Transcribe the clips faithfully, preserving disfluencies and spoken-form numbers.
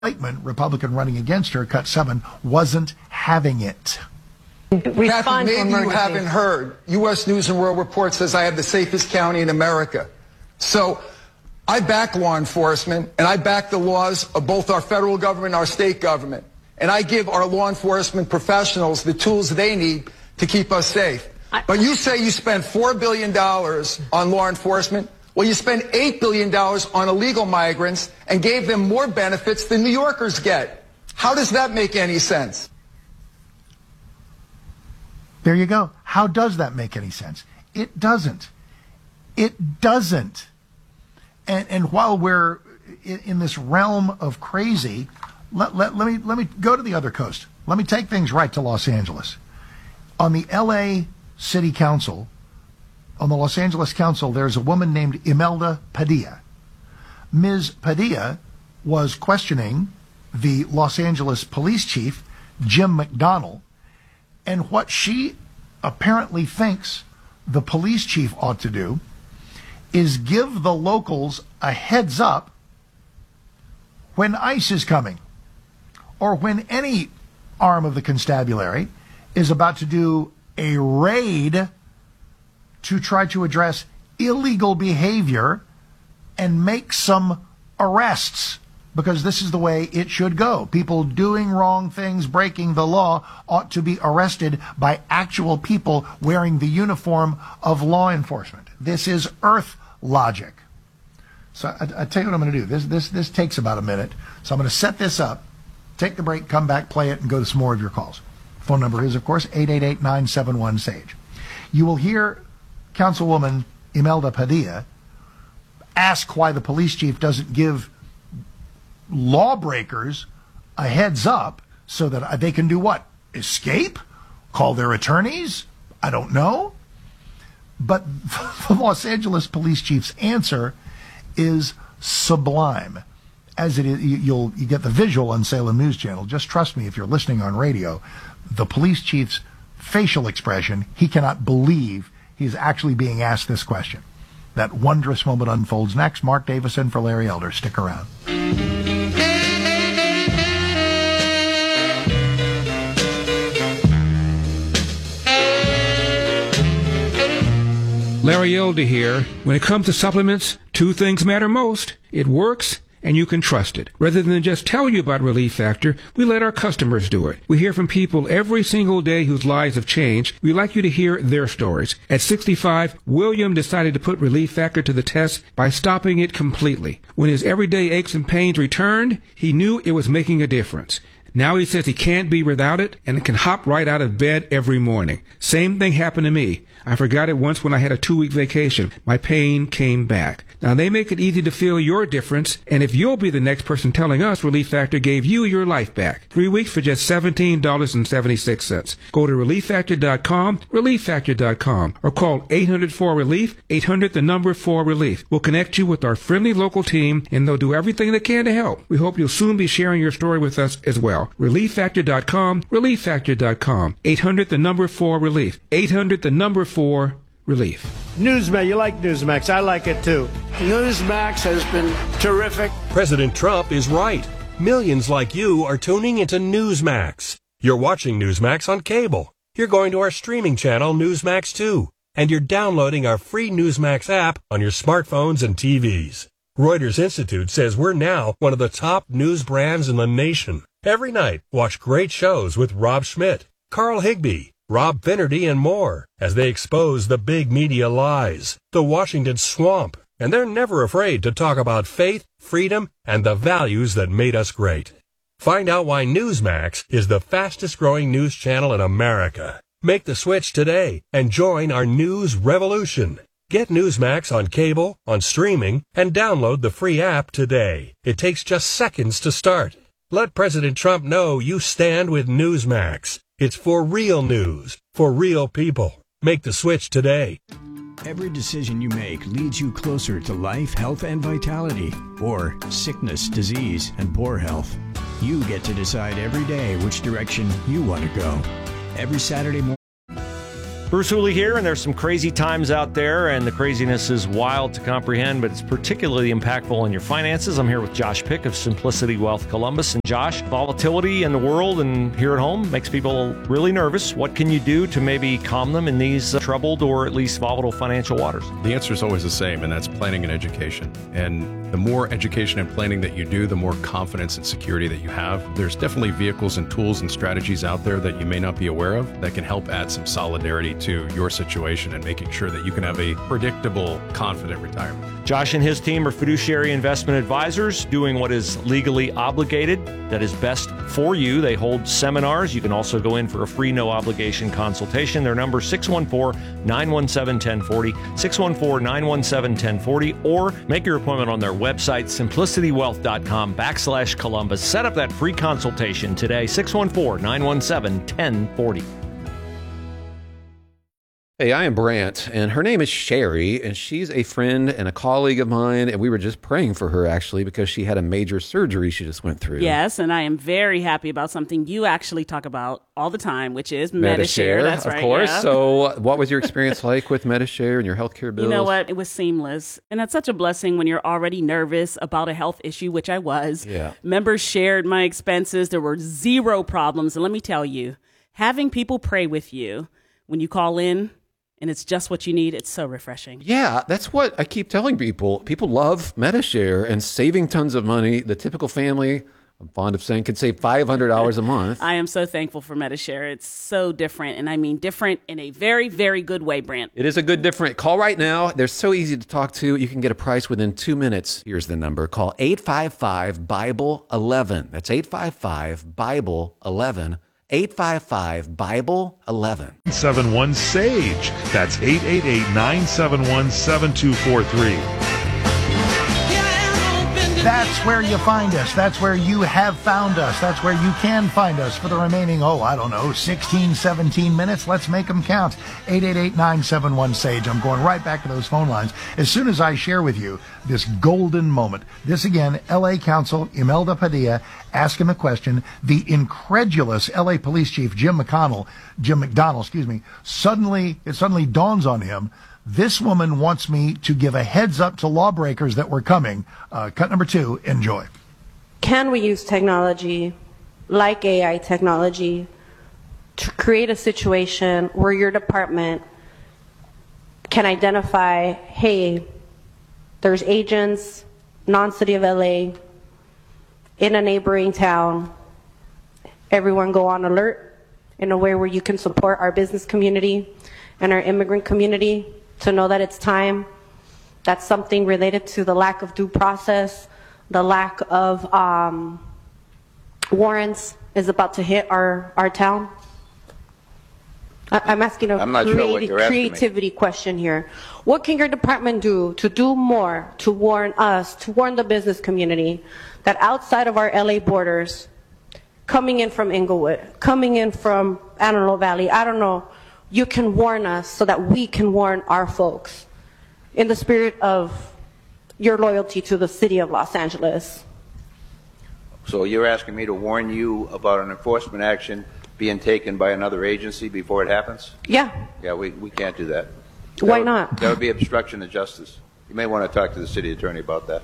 Blakeman, Republican running against her, cut seven, wasn't having it. Kathy, maybe you haven't heard. U S News and World Report says I have the safest county in America. So I back law enforcement, and I back the laws of both our federal government and our state government. And I give our law enforcement professionals the tools they need to keep us safe. I but you say you spend four billion dollars on law enforcement. Well, you spend eight billion dollars on illegal migrants and gave them more benefits than New Yorkers get. How does that make any sense? There you go. How does that make any sense? It doesn't. It doesn't. And and while we're in, in this realm of crazy, let, let, let me let me go to the other coast. Let me take things right to Los Angeles. On the L A City Council, on the Los Angeles Council, there's a woman named Imelda Padilla. Miz Padilla was questioning the Los Angeles police chief, Jim McDonnell, and what she apparently thinks the police chief ought to do is give the locals a heads up when ICE is coming, or when any arm of the constabulary is about to do a raid to try to address illegal behavior and make some arrests, because this is the way it should go. People doing wrong things, breaking the law, ought to be arrested by actual people wearing the uniform of law enforcement. This is earth logic. So I, I tell you what I'm going to do. This, this, this takes about a minute. So I'm going to set this up, take the break, come back, play it, and go to some more of your calls. Phone number is, of course, eight eight eight, nine seven one, S A G E. You will hear Councilwoman Imelda Padilla ask why the police chief doesn't give lawbreakers a heads up so that they can do what? Escape? Call their attorneys? I don't know. But the Los Angeles police chief's answer is sublime. As it is, you'll you get the visual on Salem News Channel. Just trust me, if you're listening on radio, the police chief's facial expression, he cannot believe he's actually being asked this question. That wondrous moment unfolds next. Mark Davison for Larry Elder. Stick around. Larry Elder here. When it comes to supplements, two things matter most. It works, and you can trust it. Rather than just tell you about Relief Factor, we let our customers do it. We hear from people every single day whose lives have changed. We like you to hear their stories. At sixty-five, William decided to put Relief Factor to the test by stopping it completely. When his everyday aches and pains returned, he knew it was making a difference. Now he says he can't be without it and can hop right out of bed every morning. Same thing happened to me. I forgot it once when I had a two-week vacation. My pain came back. Now, they make it easy to feel your difference, and if you'll be the next person telling us Relief Factor gave you your life back. Three weeks for just seventeen dollars and seventy-six cents. Go to relief factor dot com, relief factor dot com, or call eight hundred four relief, eight hundred the number four relief. We'll connect you with our friendly local team, and they'll do everything they can to help. We hope you'll soon be sharing your story with us as well. relief factor dot com, relief factor dot com, eight hundred the number four relief, eight hundred the number four relief. Newsmax, you like Newsmax. I like it too. Newsmax has been terrific. President Trump is right. Millions like you are tuning into Newsmax. You're watching Newsmax on cable. You're going to our streaming channel, Newsmax two. And you're downloading our free Newsmax app on your smartphones and T Vs. Reuters Institute says we're now one of the top news brands in the nation. Every night, watch great shows with Rob Schmidt, Carl Higbie, Rob Finnerty, and more as they expose the big media lies, the Washington swamp, and they're never afraid to talk about faith, freedom, and the values that made us great. Find out why Newsmax is the fastest growing news channel in America. Make the switch today and join our news revolution. Get Newsmax on cable, on streaming, and download the free app today. It takes just seconds to start. Let President Trump know you stand with Newsmax. It's for real news, for real people. Make the switch today. Every decision you make leads you closer to life, health, and vitality, or sickness, disease, and poor health. You get to decide every day which direction you want to go. Every Saturday morning. Bruce Hooley here, and there's some crazy times out there, and the craziness is wild to comprehend, but it's particularly impactful on your finances. I'm here with Josh Pick of Simplicity Wealth Columbus. And Josh, volatility in the world and here at home makes people really nervous. What can you do to maybe calm them in these uh, troubled or at least volatile financial waters? The answer is always the same, and that's planning and education. And the more education and planning that you do, the more confidence and security that you have. There's definitely vehicles and tools and strategies out there that you may not be aware of that can help add some solidarity to your situation and making sure that you can have a predictable, confident retirement. Josh and his team are fiduciary investment advisors doing what is legally obligated, that is best for you. They hold seminars. You can also go in for a free, no-obligation consultation. Their number is six one four, nine one seven, one zero four zero, six one four, nine one seven, one zero four zero, or make your appointment on their website, simplicitywealth.com backslash Columbus. Set up that free consultation today, six one four, nine one seven, one zero four zero. Hey, I am Brant, and her name is Sherry, and she's a friend and a colleague of mine, and we were just praying for her, actually, because she had a major surgery she just went through. Yes, and I am very happy about something you actually talk about all the time, which is Medi-Share. Medi-Share, That's of right, course. yeah. So what was your experience like with Medi-Share and your healthcare bills? You know what? It was seamless, and that's such a blessing when you're already nervous about a health issue, which I was. Yeah. Members shared my expenses. There were zero problems, and let me tell you, having people pray with you when you call in, and it's just what you need, it's so refreshing. Yeah, that's what I keep telling people. People love Medi-Share and saving tons of money. The typical family, I'm fond of saying, could save five hundred dollars a month. I am so thankful for Medi-Share. It's so different, and I mean different in a very, very good way, Brant. It is a good different. Call right now. They're so easy to talk to. You can get a price within two minutes. Here's the number. Call eight five five, Bible eleven. That's eight five five, Bible eleven. eight five five, Bible eleven. seven one, SAGE. That's eight eight eight, nine seven one, seven two four three. That's where you find us. That's where you have found us. That's where you can find us for the remaining, oh, I don't know, sixteen, seventeen minutes. Let's make them count. eight eight eight, nine seven one, SAGE. I'm going right back to those phone lines as soon as I share with you this golden moment. This again, L A Council Imelda Padilla asking the question. The incredulous L A Police Chief Jim McConnell, Jim McDonnell, excuse me, suddenly, it suddenly dawns on him, this woman wants me to give a heads up to lawbreakers that we're coming. Uh, cut number two, enjoy. Can we use technology like A I technology to create a situation where your department can identify, hey, there's agents, non-city of L A, in a neighboring town, everyone go on alert in a way where you can support our business community and our immigrant community to know that it's time. That's something related to the lack of due process, the lack of um, warrants is about to hit our, our town. I, I'm asking a I'm not sure what you're asking me. creativity question here. What can your department do to do more to warn us, to warn the business community that outside of our L A borders, coming in from Inglewood, coming in from Antelope Valley, I don't know, you can warn us so that we can warn our folks in the spirit of your loyalty to the city of Los Angeles. So you're asking me to warn you about an enforcement action being taken by another agency before it happens? Yeah. Yeah, we, we can't do that. that Why would, not? That would be obstruction of justice. You may want to talk to the city attorney about that.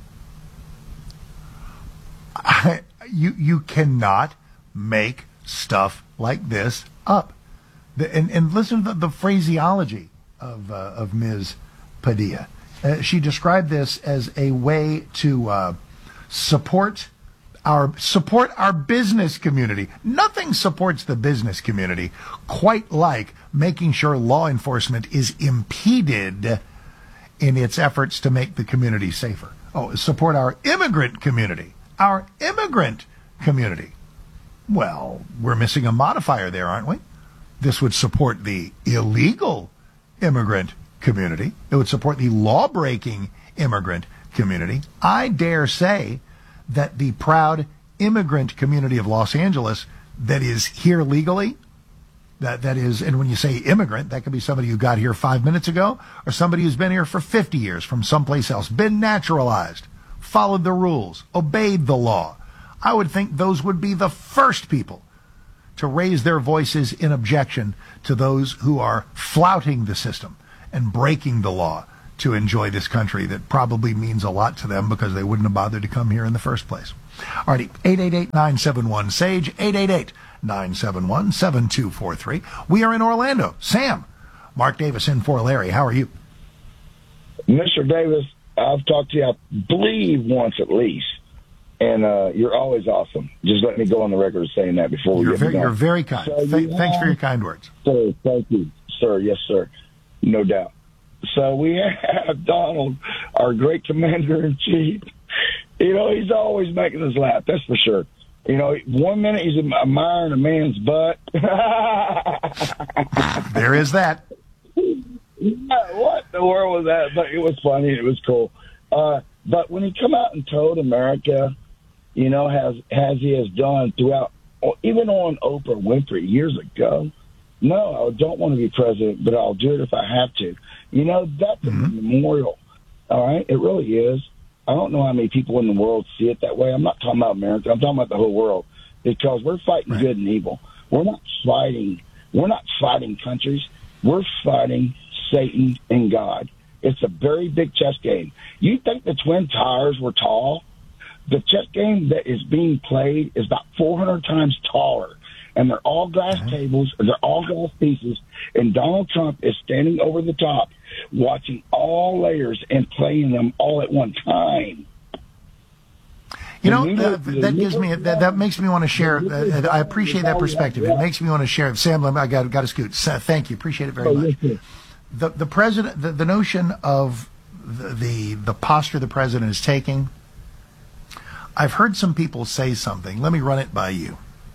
I, you you cannot make stuff like this up. The, and, and listen to the, the phraseology of uh, of Miz Padilla. Uh, she described this as a way to uh, support our support our business community. Nothing supports the business community quite like making sure law enforcement is impeded in its efforts to make the community safer. Oh, support our immigrant community. Our immigrant community. Well, we're missing a modifier there, aren't we? This would support the illegal immigrant community. It would support the law-breaking immigrant community. I dare say that the proud immigrant community of Los Angeles that is here legally, that that is, and when you say immigrant, that could be somebody who got here five minutes ago or somebody who's been here for fifty years from someplace else, been naturalized, followed the rules, obeyed the law. I would think those would be the first people to raise their voices in objection to those who are flouting the system and breaking the law to enjoy this country that probably means a lot to them because they wouldn't have bothered to come here in the first place. All righty, eight eight eight, nine seven one, S A G E, eight eight eight, nine seven one, seven two four three. We are in Orlando. Sam, Mark Davis in for Larry. How are you? Mister Davis, I've talked to you, I believe, once at least. And uh, you're always awesome. Just let me go on the record as saying that before we you're get very, going. You're very kind. So Th- you thanks have, for your kind words. Sir, thank you. Sir, yes, sir. No doubt. So we have Donald, our great commander-in-chief. You know, he's always making us laugh, that's for sure. You know, one minute he's admiring a man's butt. There is that. What in the world was that? But it was funny. It was cool. Uh, but when he come out and told America, you know, has as he has done throughout, even on Oprah Winfrey years ago, no, I don't want to be president, but I'll do it if I have to. You know, that's mm-hmm. a memorial. All right? It really is. I don't know how many people in the world see it that way. I'm not talking about America. I'm talking about the whole world, because we're fighting right. good and evil. We're not fighting. We're not fighting countries. We're fighting Satan and God. It's a very big chess game. You think the Twin Towers were tall? The chess game that is being played is about four hundred times taller, and they're all glass mm-hmm. tables, and they're all glass pieces, and Donald Trump is standing over the top watching all layers and playing them all at one time. You know, uh, that gives me that, that makes me want to share. Uh, I appreciate that perspective. It makes me want to share. Sam, I got got to scoot. Thank you. Appreciate it very much. The the president, the, the notion of the, the the posture the president is taking. I've heard some people say something. Let me run it by you.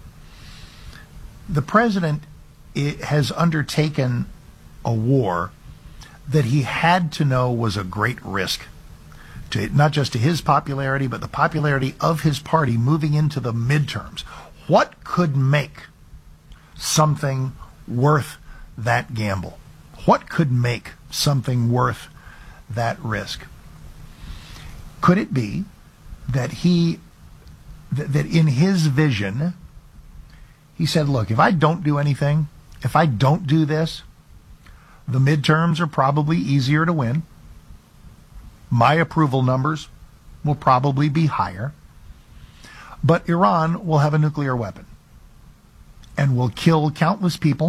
The president has undertaken a war that he had to know was a great risk, to not just to his popularity, but the popularity of his party moving into the midterms. What could make something worth that gamble? What could make something worth that risk? Could it be that he, th- that in his vision, he said, look, if I don't do anything, if I don't do this, the midterms are probably easier to win. My approval numbers will probably be higher. But Iran will have a nuclear weapon and will kill countless people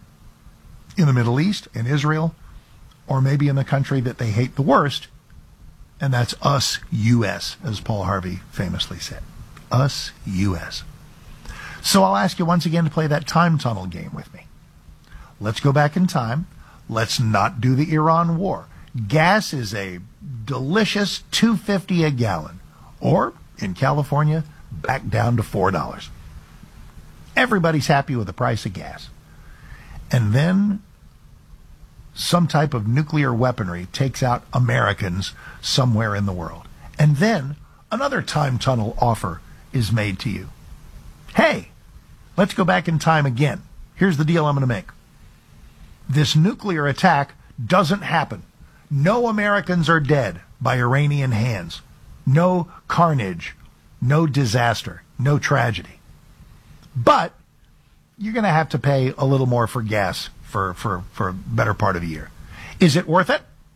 in the Middle East, in Israel, or maybe in the country that they hate the worst, and that's us, U S, as Paul Harvey famously said. Us, U S. So I'll ask you once again to play that time tunnel game with me. Let's go back in time. Let's not do the Iran war. Gas is a delicious two dollars and fifty cents a gallon, or in California, back down to four dollars. Everybody's happy with the price of gas. And then some type of nuclear weaponry takes out Americans somewhere in the world. And then another time tunnel offer is made to you. Hey, let's go back in time again. Here's the deal I'm going to make. This nuclear attack doesn't happen. No Americans are dead by Iranian hands. No carnage, no disaster, no tragedy. But you're going to have to pay a little more for gas for, for, for a better part of the year. Is it worth it?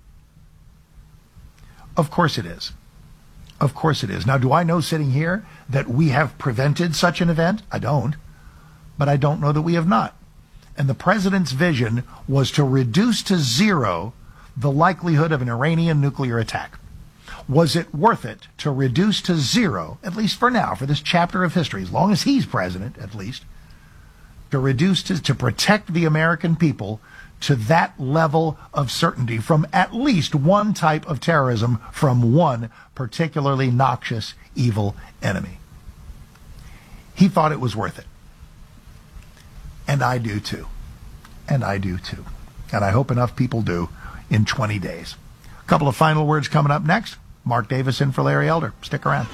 Of course it is. Of course it is. Now, do I know sitting here that we have prevented such an event? I don't. But I don't know that we have not. And the president's vision was to reduce to zero the likelihood of an Iranian nuclear attack. Was it worth it to reduce to zero, at least for now, for this chapter of history, as long as he's president, at least, to reduce to, to protect the American people to that level of certainty from at least one type of terrorism from one particularly noxious, evil enemy? He thought it was worth it. And I do too. And I do too. And I hope enough people do in twenty days. A couple of final words coming up next. Mark Davis in for Larry Elder. Stick around.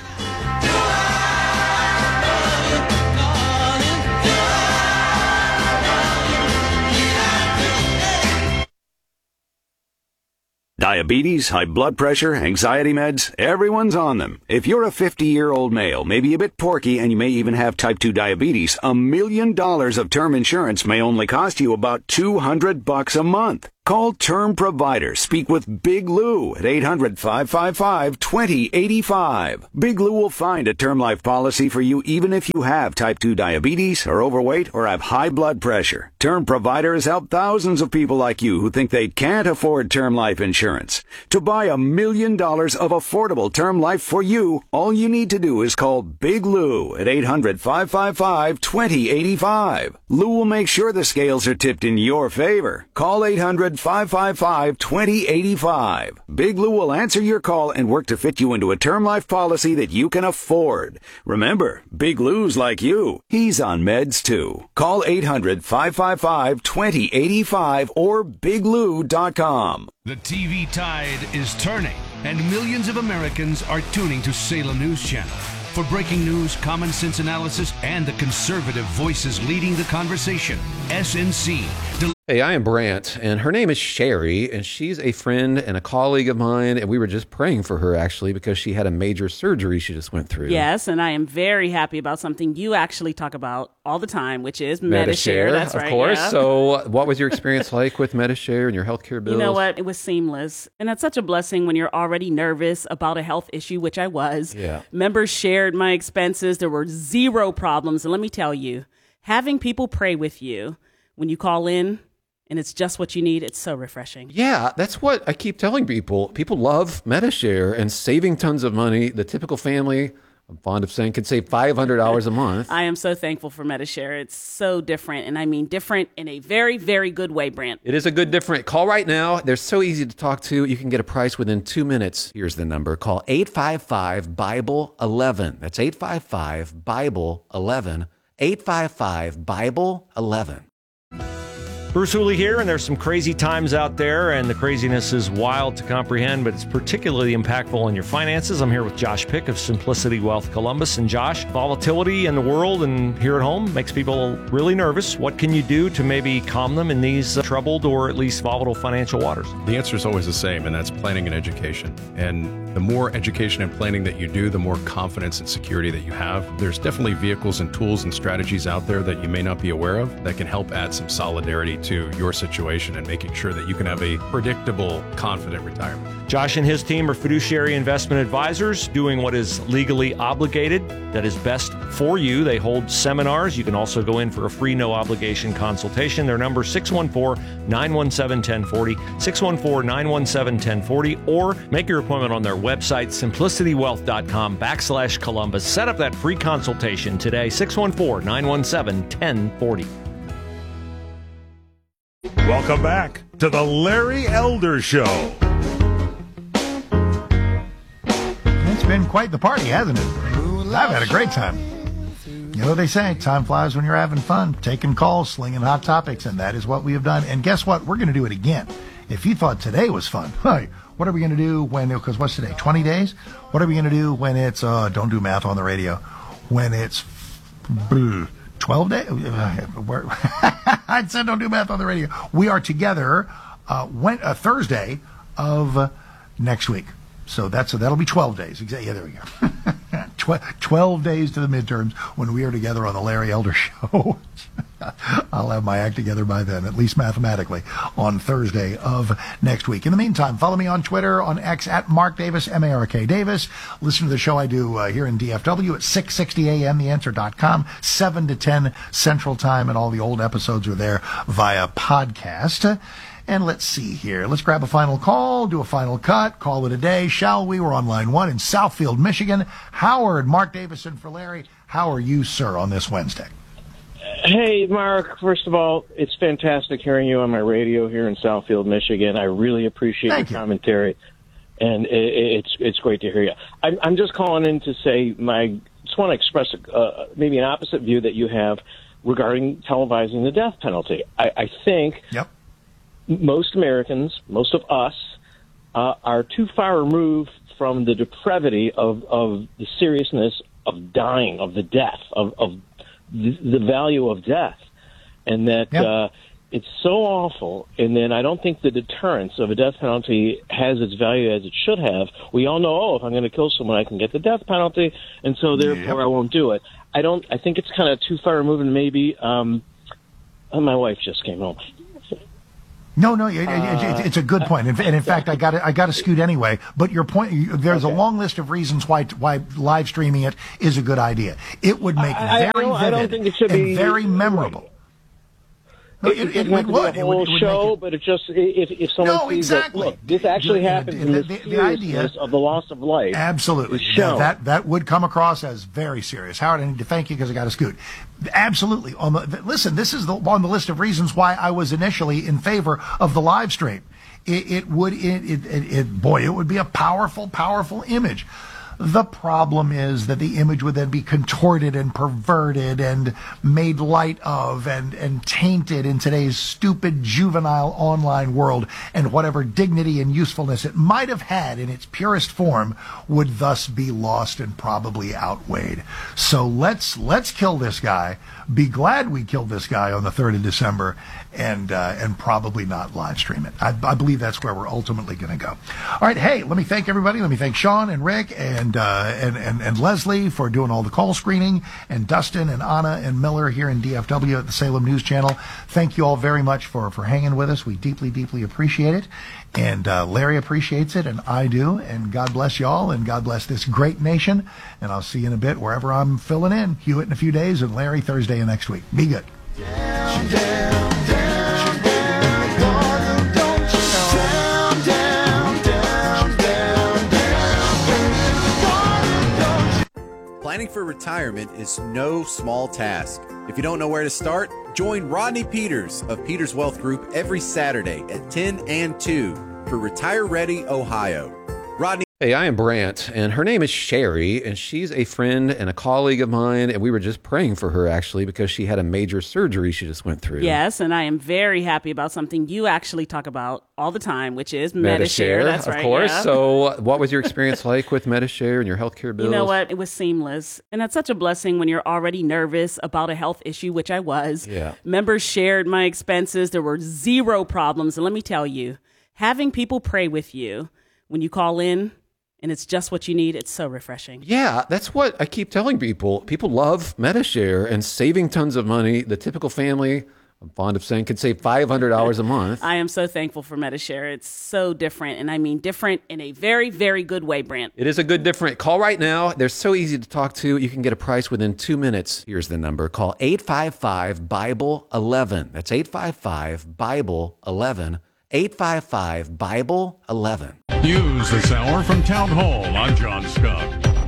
Diabetes, high blood pressure, anxiety meds, everyone's on them. If you're a fifty-year-old male, maybe a bit porky, and you may even have type two diabetes, a million dollars of term insurance may only cost you about two hundred bucks a month. Call Term Provider. Speak with Big Lou at eight hundred, five five five, two zero eight five. Big Lou will find a term life policy for you even if you have type two diabetes, are overweight, or have high blood pressure. Term Provider has helped thousands of people like you who think they can't afford term life insurance. To buy a million dollars of affordable term life for you, all you need to do is call Big Lou at eight hundred, five five five, two zero eight five. Lou will make sure the scales are tipped in your favor. Call eight hundred, five five five, two zero eight five. Big Lou will answer your call and work to fit you into a term life policy that you can afford. Remember, Big Lou's like you. He's on meds too. Call eight hundred, five five five, two zero eight five or big lou dot com. The T V tide is turning, and millions of Americans are tuning to Salem News Channel. For breaking news, common sense analysis, and the conservative voices leading the conversation, S N C. Del- Hey, I am Brant, and her name is Sherry, and she's a friend and a colleague of mine, and we were just praying for her, actually, because she had a major surgery she just went through. Yes, and I am very happy about something you actually talk about all the time, which is Medi-Share. That's right, of course. yeah. So what was your experience like with Medi-Share and your healthcare bills? You know what? It was seamless, and that's such a blessing when you're already nervous about a health issue, which I was. Yeah. Members shared my expenses. There were zero problems, and let me tell you, having people pray with you when you call in, and it's just what you need, it's so refreshing. Yeah, that's what I keep telling people. People love Medi-Share and saving tons of money. The typical family, I'm fond of saying, can save five hundred dollars a month. I am so thankful for Medi-Share. It's so different, and I mean different in a very, very good way, Brant. It is a good different. Call right now. They're so easy to talk to. You can get a price within two minutes. Here's the number. Call eight five five, Bible eleven. That's eight five five, Bible eleven. eight five five, Bible eleven. Bruce Hooley here, and there's some crazy times out there, and the craziness is wild to comprehend, but it's particularly impactful on your finances. I'm here with Josh Pick of Simplicity Wealth Columbus. And Josh, volatility in the world and here at home makes people really nervous. What can you do to maybe calm them in these uh, troubled or at least volatile financial waters? The answer is always the same, and that's planning and education. And the more education and planning that you do, the more confidence and security that you have. There's definitely vehicles and tools and strategies out there that you may not be aware of that can help add some solidarity to your situation and making sure that you can have a predictable, confident retirement. Josh and his team are fiduciary investment advisors doing what is legally obligated, that is best for you. They hold seminars. You can also go in for a free, no obligation consultation. Their number six one four, nine one seven, one zero four zero, six one four, nine one seven, one zero four zero, or make your appointment on their website, simplicitywealth.com backslash Columbus. Set up that free consultation today, six one four, nine one seven, one zero four zero. Welcome back to the Larry Elder Show. It's been quite the party, hasn't it? I've had a great time. You know what they say, time flies when you're having fun, taking calls, slinging hot topics, and that is what we have done. And guess what? We're going to do it again. If you thought today was fun, hey, what are we going to do when, because what's today, twenty days? What are we going to do when it's, uh, don't do math on the radio, when it's twelve days? I said don't do math on the radio. We are together uh, when, uh, Thursday of uh, next week. So that's that'll be twelve days. Exactly. Yeah, there we go. twelve days to the midterms when we are together on the Larry Elder Show. I'll have my act together by then, at least mathematically, on Thursday of next week. In the meantime, follow me on Twitter, on X, at Mark Davis, M A R K Davis. Listen to the show I do uh, here in D F W at six sixty a m the answer dot com, seven to ten Central Time, and all the old episodes are there via podcast. And let's see here. Let's grab a final call, do a final cut, call it a day, shall we? We're on line one in Southfield, Michigan. Howard, Mark Davison for Larry. How are you, sir, on this Wednesday? Hey, Mark. First of all, it's fantastic hearing you on my radio here in Southfield, Michigan. I really appreciate Thank your you. commentary, and it, it's it's great to hear you. I'm, I'm just calling in to say my just want to express uh, maybe an opposite view that you have regarding televising the death penalty. I, I think yep. most Americans, most of us, uh, are too far removed from the depravity of, of the seriousness of dying, of the death, of, of the, the value of death, and that yep. uh, it's so awful, and then I don't think the deterrence of a death penalty has its value as it should have. We all know, oh, if I'm going to kill someone, I can get the death penalty, and so therefore yep. I won't do it. I don't. I think it's kind of too far removed, and maybe um, oh, my wife just came home. No, no, it, it, it, it's a good point, and in fact, I got I got to scoot anyway. But your point, there's okay. a long list of reasons why why live streaming it is a good idea. It would make I, very I, I don't vivid think it should and be, very memorable. No, it, it, it, it would. Be a whole it would, it would show, it, but it just if if someone no, sees exactly. that, look, this actually yeah, happens the, in the, the, the, the idea of the loss of life. Absolutely, shown. that that would come across as very serious. Howard, I need to thank you because I got to scoot. Absolutely. On the, listen, this is the, on the list of reasons why I was initially in favor of the live stream. It, it would, it, it, it, it, boy, it would be a powerful, powerful image. The problem is that the image would then be contorted and perverted and made light of and, and tainted in today's stupid juvenile online world, and whatever dignity and usefulness it might have had in its purest form would thus be lost and probably outweighed. So let's let's kill this guy. Be glad we killed this guy on the third of December, and uh, and probably not live stream it. I, I believe that's where we're ultimately going to go. All right, hey, let me thank everybody. Let me thank Sean and Rick and uh, and, and and Leslie for doing all the call screening, and Dustin and Anna and Miller here in D F W at the Salem News Channel. Thank you all very much for for hanging with us. We deeply, deeply appreciate it, and uh, Larry appreciates it, and I do. And God bless y'all, and God bless this great nation. And I'll see you in a bit wherever I'm filling in. Hewitt in a few days, and Larry Thursday of next week. Be good. Down, down, down, down, God, don't you down, down, down, down, down, God, don't you. Planning for retirement is no small task. If you don't know where to start, join Rodney Peters of Peters Wealth Group every Saturday at ten and two for Retire Ready Ohio. Rodney. Hey, I am Brant, and her name is Sherry, and she's a friend and a colleague of mine, and we were just praying for her, actually, because she had a major surgery she just went through. Yes, and I am very happy about something you actually talk about all the time, which is Medi-Share. That's of right, course. yeah. So what was your experience like with Medi-Share and your healthcare bills? You know what? It was seamless, and that's such a blessing when you're already nervous about a health issue, which I was. Yeah. Members shared my expenses. There were zero problems, and let me tell you, having people pray with you when you call in, and it's just what you need, it's so refreshing. Yeah, that's what I keep telling people. People love Medi-Share and saving tons of money. The typical family, I'm fond of saying, could save five hundred dollars a month. I am so thankful for Medi-Share. It's so different, and I mean different in a very, very good way, Brant. It is a good different. Call right now. They're so easy to talk to. You can get a price within two minutes. Here's the number. Call eight five five, Bible eleven. That's eight five five, Bible eleven. eight five five, Bible eleven. News this hour from Town Hall. I'm John Scott.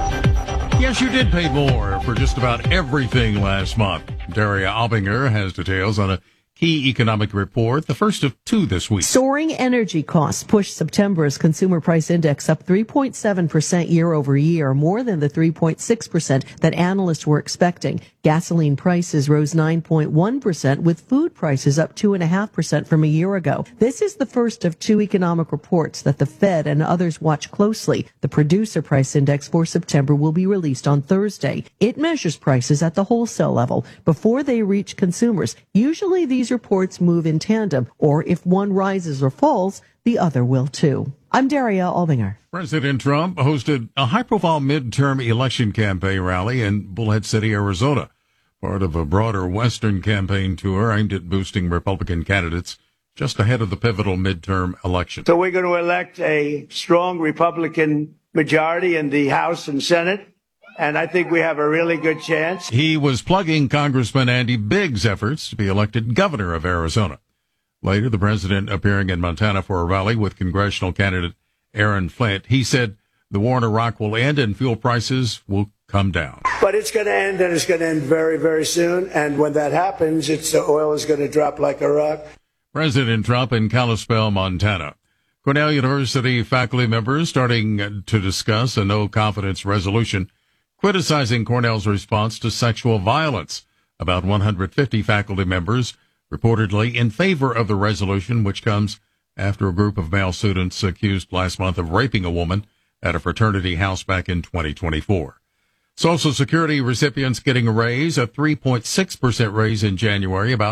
Yes, you did pay more for just about everything last month. Daria Albinger has details on a key economic report, the first of two this week. Soaring energy costs pushed September's consumer price index up three point seven percent year over year, more than the three point six percent that analysts were expecting. Gasoline prices rose nine point one percent, with food prices up two point five percent from a year ago. This is the first of two economic reports that the Fed and others watch closely. The producer price index for September will be released on Thursday. It measures prices at the wholesale level before they reach consumers. Usually these reports move in tandem, or if one rises or falls, the other will too. I'm Daria Albinger. President Trump hosted a high-profile midterm election campaign rally in Bullhead City, Arizona, part of a broader Western campaign tour aimed at boosting Republican candidates just ahead of the pivotal midterm election. So we're going to elect a strong Republican majority in the House and Senate, and I think we have a really good chance. He was plugging Congressman Andy Biggs' efforts to be elected governor of Arizona. Later, the president appearing in Montana for a rally with congressional candidate Aaron Flint. He said the war in Iraq will end and fuel prices will come down. But it's going to end, and it's going to end very, very soon. And when that happens, it's the oil is going to drop like a rock. President Trump in Kalispell, Montana. Cornell University faculty members starting to discuss a no-confidence resolution criticizing Cornell's response to sexual violence. About one hundred fifty faculty members reportedly in favor of the resolution, which comes after a group of male students accused last month of raping a woman at a fraternity house back in twenty twenty-four. Social Security recipients getting a raise, a three point six percent raise in January, about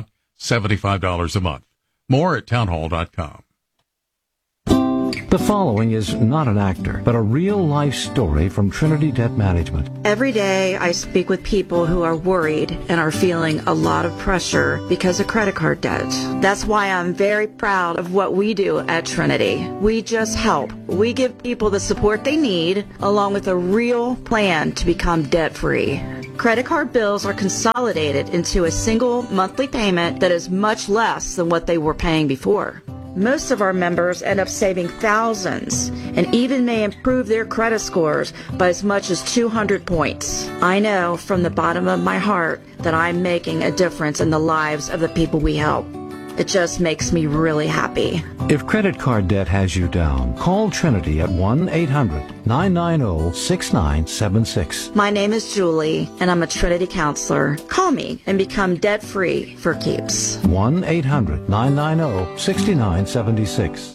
seventy-five dollars a month. More at townhall dot com. The following is not an actor, but a real-life story from Trinity Debt Management. Every day I speak with people who are worried and are feeling a lot of pressure because of credit card debt. That's why I'm very proud of what we do at Trinity. We just help. We give people the support they need along with a real plan to become debt-free. Credit card bills are consolidated into a single monthly payment that is much less than what they were paying before. Most of our members end up saving thousands and even may improve their credit scores by as much as two hundred points. I know from the bottom of my heart that I'm making a difference in the lives of the people we help. It just makes me really happy. If credit card debt has you down, call Trinity at one eight hundred nine nine zero six nine seven six. My name is Julie, and I'm a Trinity counselor. Call me and become debt-free for keeps. one eight hundred nine nine zero six nine seven six.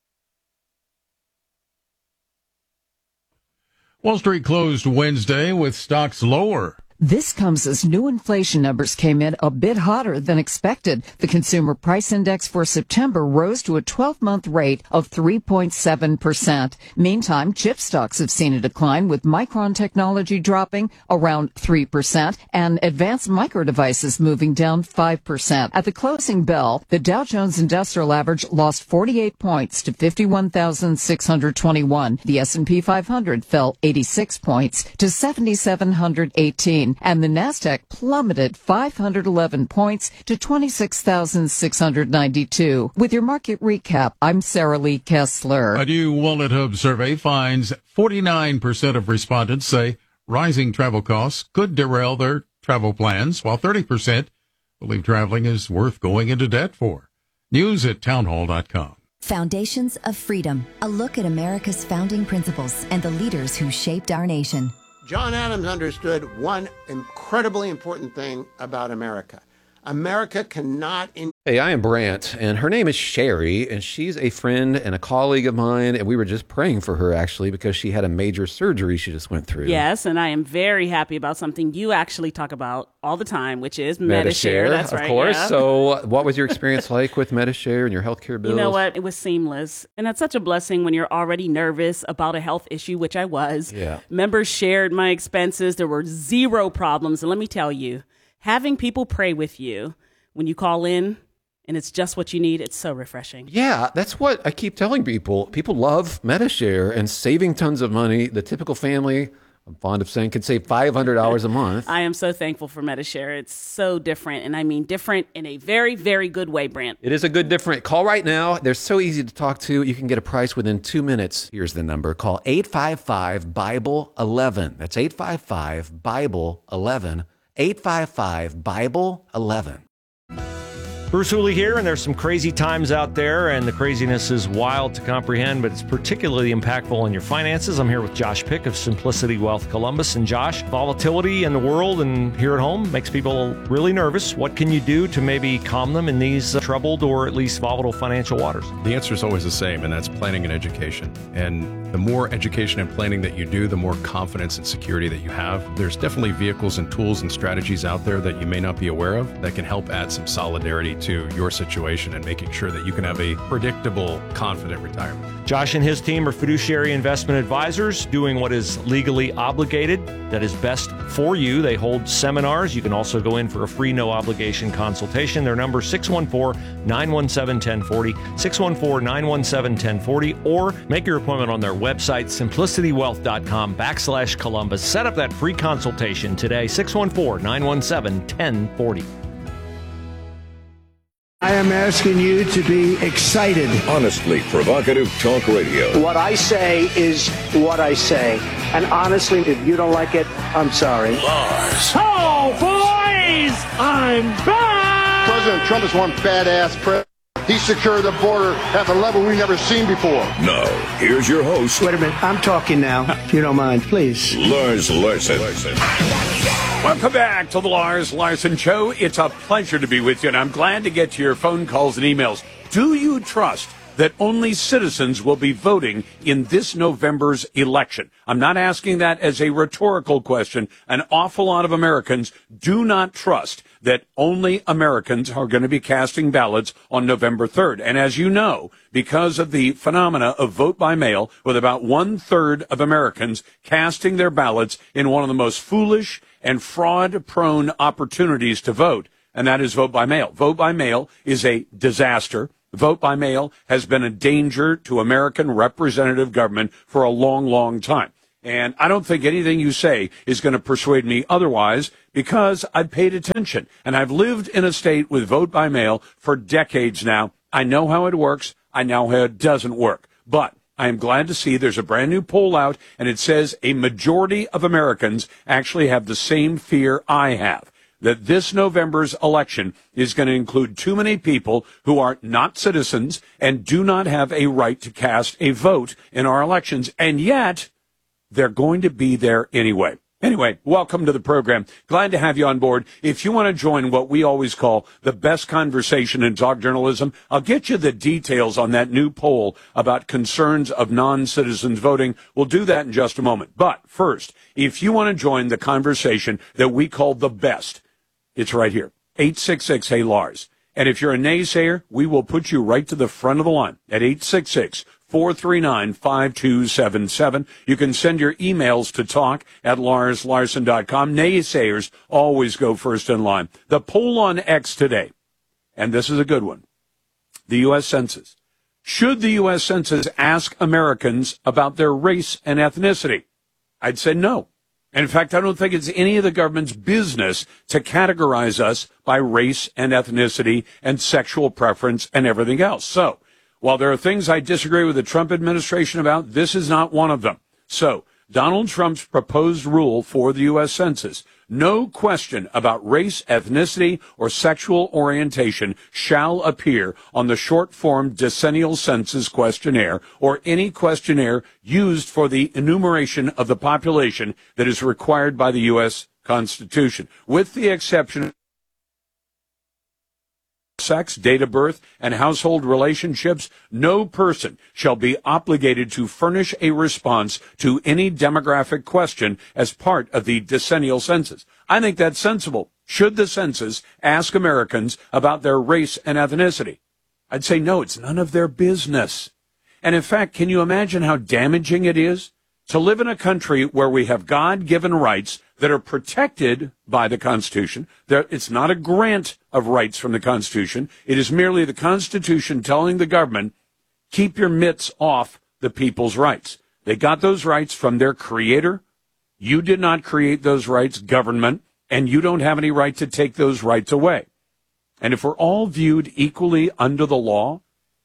Wall Street closed Wednesday with stocks lower. This comes as new inflation numbers came in a bit hotter than expected. The Consumer Price Index for September rose to a twelve-month rate of three point seven percent. Meantime, chip stocks have seen a decline, with Micron Technology dropping around three percent and Advanced Micro Devices moving down five percent. At the closing bell, the Dow Jones Industrial Average lost forty-eight points to fifty-one thousand six hundred twenty-one. The S and P five hundred fell eighty-six points to seven thousand seven hundred eighteen. And the Nasdaq plummeted five hundred eleven points to twenty-six thousand six hundred ninety-two. With your market recap, I'm Sarah Lee Kessler. A new Wallet Hub survey finds forty-nine percent of respondents say rising travel costs could derail their travel plans, while thirty percent believe traveling is worth going into debt for. News at townhall dot com. Foundations of Freedom, a look at America's founding principles and the leaders who shaped our nation. John Adams understood one incredibly important thing about America. America cannot... In- Hey, I am Brant, and her name is Sherry, and she's a friend and a colleague of mine, and we were just praying for her, actually, because she had a major surgery she just went through. Yes, and I am very happy about something you actually talk about all the time, which is Medishare. Medishare. That's of right, course. yeah. So what was your experience like with Medishare and your healthcare bills? You know what? It was seamless. And that's such a blessing when you're already nervous about a health issue, which I was. Yeah. Members shared my expenses. There were zero problems. And let me tell you, having people pray with you when you call in, and it's just what you need, it's so refreshing. Yeah, that's what I keep telling people. People love Medishare and saving tons of money. The typical family, I'm fond of saying, could save five hundred dollars a month. I am so thankful for Medishare. It's so different, and I mean different in a very, very good way, Brant. It is a good different. Call right now. They're so easy to talk to. You can get a price within two minutes. Here's the number. Call eight five five Bible eleven. That's eight five five Bible eleven. eight five five Bible eleven. Bruce Hooley here, and there's some crazy times out there, and the craziness is wild to comprehend, but it's particularly impactful on your finances. I'm here with Josh Pick of Simplicity Wealth Columbus. And Josh, volatility in the world and here at home makes people really nervous. What can you do to maybe calm them in these uh, troubled or at least volatile financial waters? The answer is always the same, and that's planning and education. And the more education and planning that you do, the more confidence and security that you have. There's definitely vehicles and tools and strategies out there that you may not be aware of that can help add some solidarity to your situation and making sure that you can have a predictable, confident retirement. Josh and his team are fiduciary investment advisors doing what is legally obligated, that is best for you. They hold seminars. You can also go in for a free, no obligation consultation. Their number is six one four, nine one seven, one zero four zero, six one four, nine one seven, one zero four zero, or make your appointment on their website, simplicitywealth.com backslash Columbus. Set up that free consultation today, six one four, nine one seven, one zero four zero. I am asking you to be excited. Honestly provocative talk radio. What I say is what I say. And honestly, if you don't like it, I'm sorry. Lars. Oh, boys! I'm back! President Trump is one badass president. He secured the border at the level we've never seen before. Now, here's your host. Wait a minute. I'm talking now, if you don't mind, please. Lars Larson. Welcome back to the Lars Larson Show. It's a pleasure to be with you, and I'm glad to get to your phone calls and emails. Do you trust that only citizens will be voting in this November's election? I'm not asking that as a rhetorical question. An awful lot of Americans do not trust that only Americans are going to be casting ballots on November third. And as you know, because of the phenomena of vote by mail, with about one-third of Americans casting their ballots in one of the most foolish and fraud-prone opportunities to vote, and that is vote by mail. Vote by mail is a disaster. Vote by mail has been a danger to American representative government for a long, long time. And I don't think anything you say is going to persuade me otherwise, because I've paid attention. And I've lived in a state with vote by mail for decades now. I know how it works. I know how it doesn't work. But I am glad to see there's a brand new poll out, and it says a majority of Americans actually have the same fear I have, that this November's election is going to include too many people who are not citizens and do not have a right to cast a vote in our elections. And yet, they're going to be there anyway. Anyway, welcome to the program. Glad to have you on board. If you want to join what we always call the best conversation in talk journalism, I'll get you the details on that new poll about concerns of non-citizens voting. We'll do that in just a moment. But first, if you want to join the conversation that we call the best, it's right here. eight six six, hey Lars. And if you're a naysayer, we will put you right to the front of the line at eight six six, four three nine, five two seven seven. You can send your emails to talk at lars larson dot com. Naysayers always go first in line. The poll on X today, and this is a good one, the U S Census. Should the U S Census ask Americans about their race and ethnicity? I'd say no. And in fact, I don't think it's any of the government's business to categorize us by race and ethnicity and sexual preference and everything else. So, while there are things I disagree with the Trump administration about, this is not one of them. So, Donald Trump's proposed rule for the U S Census, no question about race, ethnicity, or sexual orientation shall appear on the short-form decennial census questionnaire or any questionnaire used for the enumeration of the population that is required by the U S Constitution, with the exception of sex, date of birth, and household relationships. No person shall be obligated to furnish a response to any demographic question as part of the decennial census. I think that's sensible. Should the census ask Americans about their race and ethnicity? I'd say no, it's none of their business. And in fact, can you imagine how damaging it is to live in a country where we have God-given rights that are protected by the Constitution? There, it's not a grant of rights from the Constitution. It is merely the Constitution telling the government, keep your mitts off the people's rights. They got those rights from their creator. You did not create those rights, government, and you don't have any right to take those rights away. And if we're all viewed equally under the law,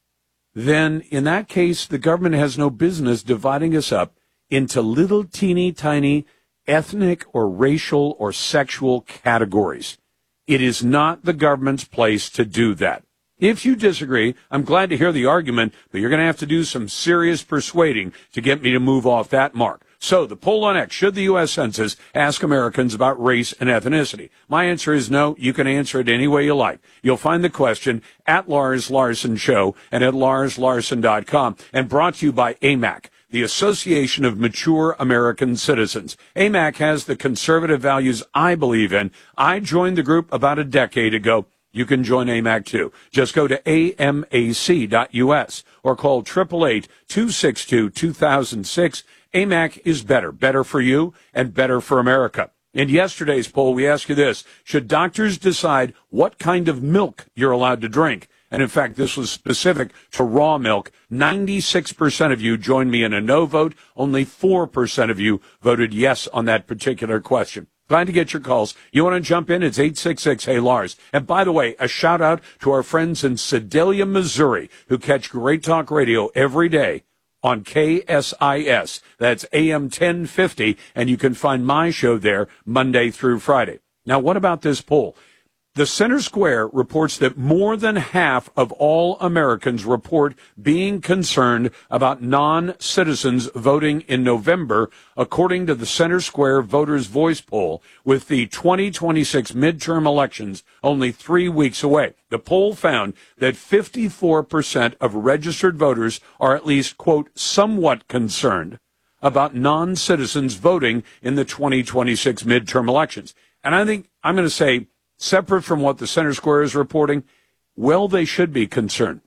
then in that case, the government has no business dividing us up into little teeny tiny ethnic or racial or sexual categories. It is not the government's place to do that. If you disagree, I'm glad to hear the argument, but you're going to have to do some serious persuading to get me to move off that mark. So the poll on X, should the U S Census ask Americans about race and ethnicity? My answer is no. You can answer it any way you like. You'll find the question at Lars Larson Show and at lars larson dot com, and brought to you by A M A C, the Association of Mature American Citizens. A M A C has the conservative values I believe in. I joined the group about a decade ago. You can join A M A C too. Just go to A M A C dot U S or call eight eight eight, two six two, two thousand six. A M A C is better, better for you and better for America. In yesterday's poll, we asked you this: should doctors decide what kind of milk you're allowed to drink? And in fact, this was specific to raw milk. ninety-six percent of you joined me in a no vote. Only four percent of you voted yes on that particular question. Glad to get your calls. You want to jump in? It's eight six six, hey Lars. And by the way, a shout out to our friends in Sedalia, Missouri, who catch Great Talk Radio every day on K S I S. That's A M ten fifty, and you can find my show there Monday through Friday. Now, what about this poll? The Center Square reports that more than half of all Americans report being concerned about non-citizens voting in November, according to the Center Square Voters Voice poll, with the twenty twenty-six midterm elections only three weeks away. The poll found that fifty-four percent of registered voters are at least, quote, somewhat concerned about non-citizens voting in the twenty twenty-six midterm elections. And I think I'm going to say, separate from what the Center Square is reporting, well, they should be concerned,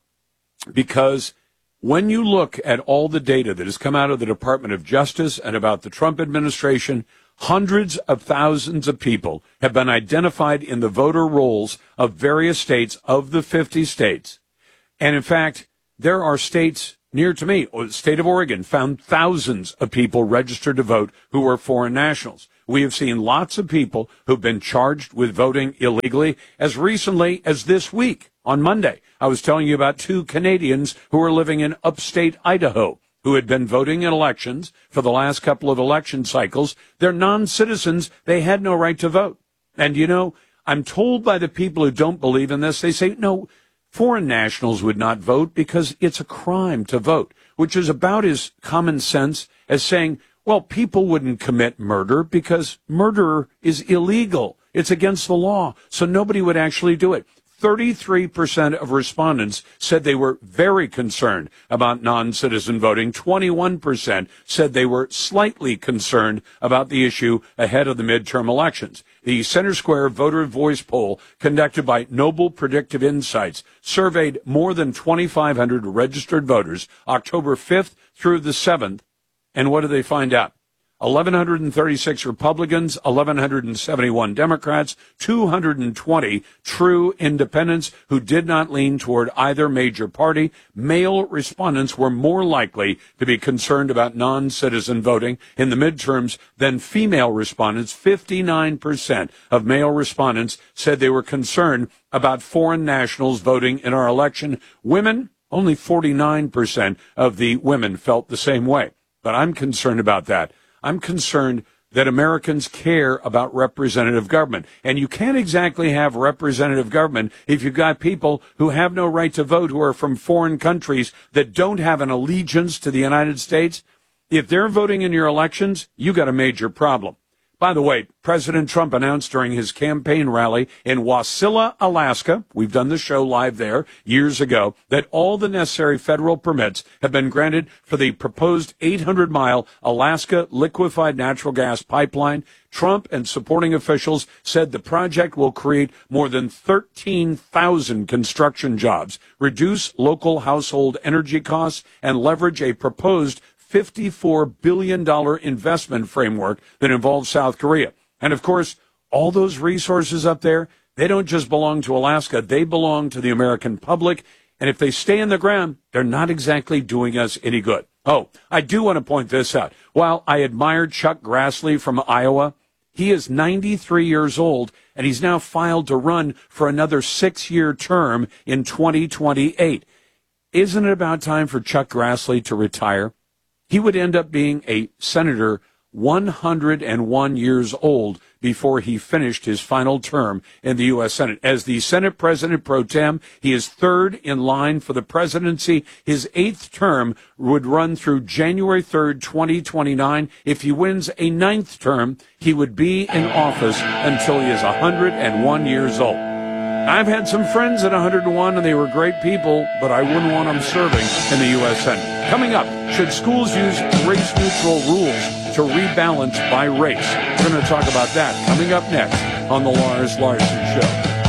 because when you look at all the data that has come out of the Department of Justice and about the Trump administration, hundreds of thousands of people have been identified in the voter rolls of various states of the fifty states. And in fact, there are states near to me, the state of Oregon, found thousands of people registered to vote who were foreign nationals. We have seen lots of people who've been charged with voting illegally as recently as this week. On Monday, I was telling you about two Canadians who were living in upstate Idaho who had been voting in elections for the last couple of election cycles. They're non-citizens. They had no right to vote. And, you know, I'm told by the people who don't believe in this, they say, no, foreign nationals would not vote because it's a crime to vote, which is about as common sense as saying, well, people wouldn't commit murder because murder is illegal. It's against the law, so nobody would actually do it. thirty-three percent of respondents said they were very concerned about non-citizen voting. twenty-one percent said they were slightly concerned about the issue ahead of the midterm elections. The Center Square Voter Voice poll, conducted by Noble Predictive Insights, surveyed more than twenty-five hundred registered voters October fifth through the seventh. And what did they find out? one thousand one hundred thirty-six Republicans, one thousand one hundred seventy-one Democrats, two hundred twenty true independents who did not lean toward either major party. Male respondents were more likely to be concerned about non-citizen voting in the midterms than female respondents. fifty-nine percent of male respondents said they were concerned about foreign nationals voting in our election. Women, only forty-nine percent of the women felt the same way. But I'm concerned about that. I'm concerned that Americans care about representative government. And you can't exactly have representative government if you've got people who have no right to vote, who are from foreign countries that don't have an allegiance to the United States. If they're voting in your elections, you got a major problem. By the way, President Trump announced during his campaign rally in Wasilla, Alaska, we've done the show live there years ago, that all the necessary federal permits have been granted for the proposed eight hundred mile Alaska liquefied natural gas pipeline. Trump and supporting officials said the project will create more than thirteen thousand construction jobs, reduce local household energy costs, and leverage a proposed fifty-four billion dollars investment framework that involves South Korea. And of course, all those resources up there, they don't just belong to Alaska, they belong to the American public. And if they stay in the ground, they're not exactly doing us any good. Oh, I do want to point this out. While I admire Chuck Grassley from Iowa, he is ninety-three years old, and he's now filed to run for another six-year term in twenty twenty-eight. Isn't it about time for Chuck Grassley to retire? He would end up being a senator one hundred one years old before he finished his final term in the U S Senate. As the Senate President pro tem, he is third in line for the presidency. His eighth term would run through January third, twenty twenty-nine. If he wins a ninth term, he would be in office until he is one hundred one years old. I've had some friends at one hundred one, and they were great people, but I wouldn't want them serving in the U S Senate. Coming up, should schools use race-neutral rules to rebalance by race? We're going to talk about that coming up next on The Lars Larson Show.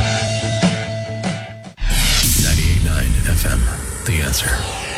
ninety-eight point nine F M, The Answer.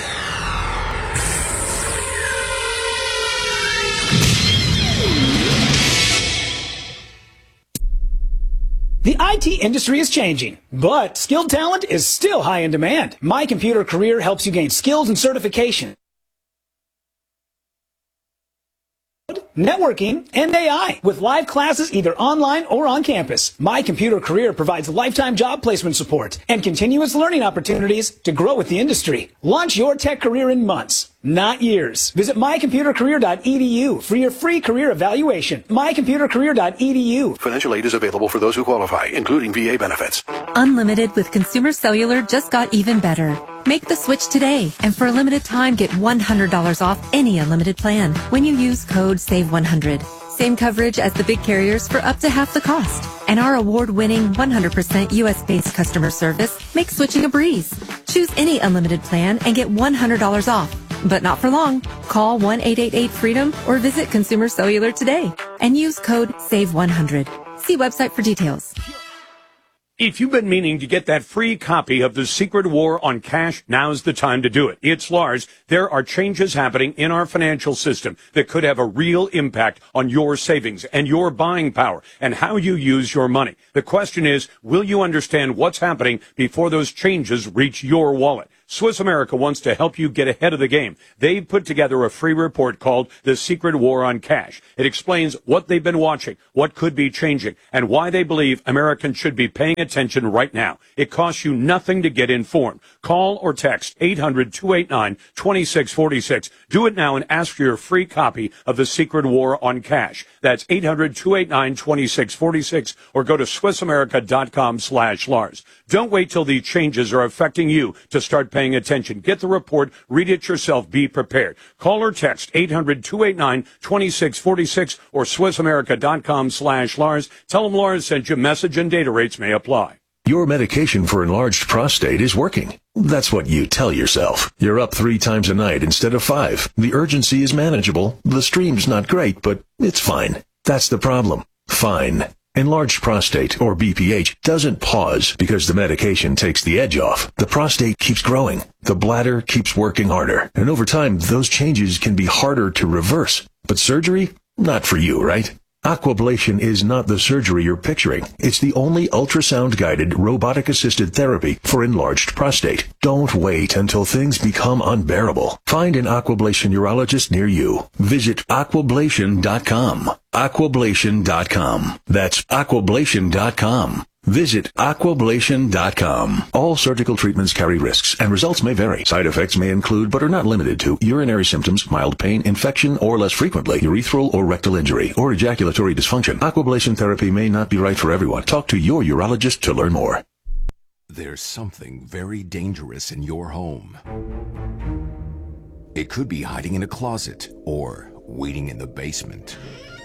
The I T industry is changing, but skilled talent is still high in demand. My Computer Career helps you gain skills and certification networking, and A I with live classes either online or on campus. My Computer Career provides lifetime job placement support and continuous learning opportunities to grow with the industry. Launch your tech career in months, not years. Visit my computer career dot e d u for your free career evaluation. my computer career dot e d u. Financial aid is available for those who qualify, including V A benefits. Unlimited with Consumer Cellular just got even better. Make the switch today, and for a limited time, get one hundred dollars off any unlimited plan when you use code save one hundred. Same coverage as the big carriers for up to half the cost. And our award-winning one hundred percent U S-based customer service makes switching a breeze. Choose any unlimited plan and get one hundred dollars off. But not for long. Call one eight eight eight freedom or visit Consumer Cellular today and use code save one hundred. See website for details. If you've been meaning to get that free copy of The Secret War on Cash, now's the time to do it. It's Lars. There are changes happening in our financial system that could have a real impact on your savings and your buying power and how you use your money. The question is, will you understand what's happening before those changes reach your wallet? Swiss America wants to help you get ahead of the game. They've put together a free report called The Secret War on Cash. It explains what they've been watching, what could be changing, and why they believe Americans should be paying attention right now. It costs you nothing to get informed. Call or text eight hundred, two eight nine, two six four six. Do it now and ask for your free copy of The Secret War on Cash. That's eight hundred, two eight nine, two six four six or go to swiss america dot com slash Lars. Don't wait till these changes are affecting you to start paying attention. Get the report, read it yourself, be prepared. Call or text eight hundred, two eight nine, two six four six or swiss america dot com slash Lars. Tell them Lars sent you. Message and data rates may apply. Your medication for enlarged prostate is working. That's what you tell yourself. You're up three times a night instead of five. The urgency is manageable. The stream's not great, but it's fine. That's the problem. Fine. Enlarged prostate, or B P H, doesn't pause because the medication takes the edge off. The prostate keeps growing. The bladder keeps working harder. And over time, those changes can be harder to reverse. But surgery? Not for you, right? Aquablation is not the surgery you're picturing. It's the only ultrasound-guided, robotic-assisted therapy for enlarged prostate. Don't wait until things become unbearable. Find an Aquablation urologist near you. Visit aquablation dot com. aquablation dot com. That's aquablation dot com. Visit aquablation dot com. All surgical treatments carry risks, and results may vary. Side effects may include, but are not limited to, urinary symptoms, mild pain, infection, or less frequently, urethral or rectal injury, or ejaculatory dysfunction. Aquablation therapy may not be right for everyone. Talk to your urologist to learn more. There's something very dangerous in your home. It could be hiding in a closet or waiting in the basement.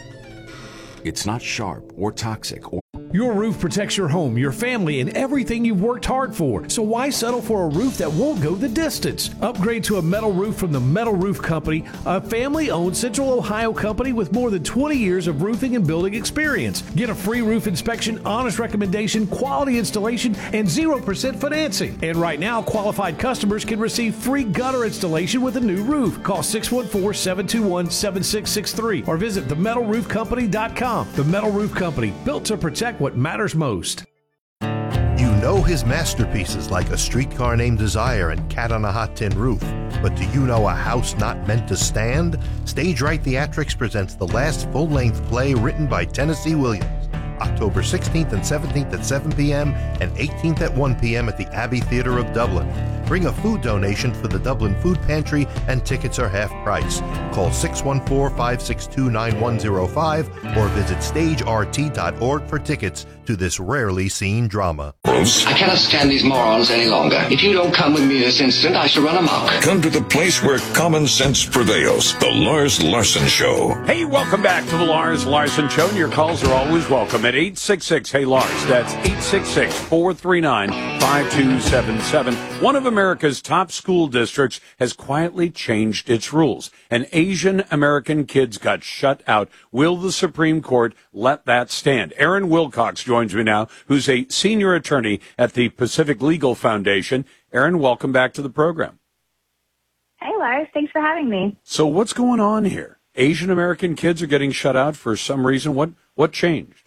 It's not sharp or toxic or Your roof protects your home, your family, and everything you've worked hard for. So why settle for a roof that won't go the distance? Upgrade to a metal roof from the Metal Roof Company, a family-owned Central Ohio company with more than twenty years of roofing and building experience. Get a free roof inspection, honest recommendation, quality installation, and zero percent financing. And right now, qualified customers can receive free gutter installation with a new roof. Call six one four, seven two one, seven six six three or visit the metal roof company dot com. The Metal Roof Company, built to protect what matters most. You know his masterpieces like A Streetcar Named Desire and Cat on a Hot Tin Roof. But do you know A House Not Meant to Stand? Stage Right Theatrics presents the last full-length play written by Tennessee Williams. October sixteenth and seventeenth at seven p.m. and eighteenth at one p.m. at the Abbey Theatre of Dublin. Bring a food donation for the Dublin Food Pantry and tickets are half price. Call six one four, five six two, nine one zero five or visit stage r t dot org for tickets to this rarely seen drama. I cannot stand these morons any longer. If you don't come with me this instant, I shall run amok. Come to the place where common sense prevails. The Lars Larson Show. Hey, welcome back to the Lars Larson Show. And your calls are always welcome at eight six six, hey Lars. That's eight six six, four three nine, five two seven seven. One of America's top school districts has quietly changed its rules, and Asian American kids got shut out. Will the Supreme Court let that stand? Aaron Wilcox joins me now, who's a senior attorney at the Pacific Legal Foundation. Aaron, welcome back to the program. Hey, Lars. Thanks for having me. So what's going on here? Asian American kids are getting shut out for some reason. What what changed?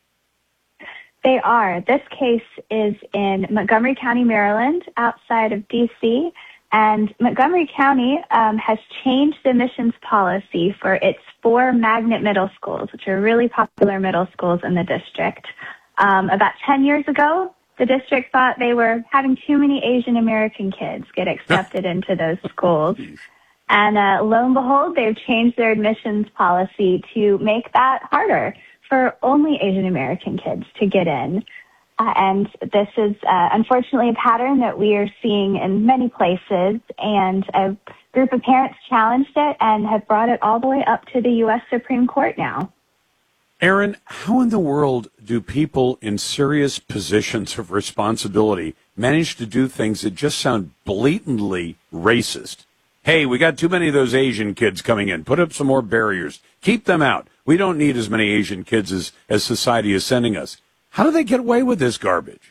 They are. This case is in Montgomery County, Maryland, outside of D C And Montgomery County um, has changed the admissions policy for its four magnet middle schools, which are really popular middle schools in the district. Um, about ten years ago, the district thought they were having too many Asian American kids get accepted into those schools. And uh, lo and behold, they've changed their admissions policy to make that harder for only Asian American kids to get in. Uh, and this is uh, unfortunately a pattern that we are seeing in many places, and a group of parents challenged it and have brought it all the way up to the U S Supreme Court now. Aaron, how in the world do people in serious positions of responsibility manage to do things that just sound blatantly racist? Hey, we got too many of those Asian kids coming in. Put up some more barriers. Keep them out. We don't need as many Asian kids as, as society is sending us. How do they get away with this garbage?